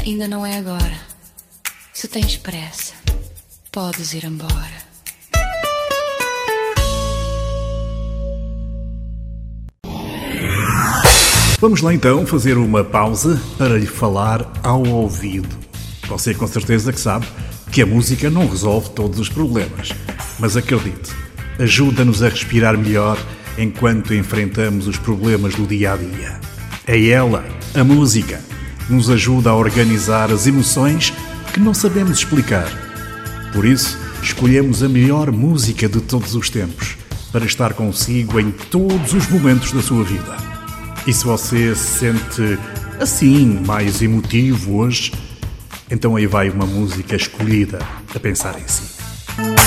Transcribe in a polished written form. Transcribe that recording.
Ainda não é agora. Se tens pressa, podes ir embora. Vamos lá então fazer uma pausa para lhe falar ao ouvido. Você com certeza que sabe que a música não resolve todos os problemas, mas acredite, ajuda-nos a respirar melhor enquanto enfrentamos os problemas do dia-a-dia. É ela, a música, nos ajuda a organizar as emoções que não sabemos explicar. Por isso, escolhemos a melhor música de todos os tempos para estar consigo em todos os momentos da sua vida. E se você se sente assim, mais emotivo hoje, então aí vai uma música escolhida a pensar em si.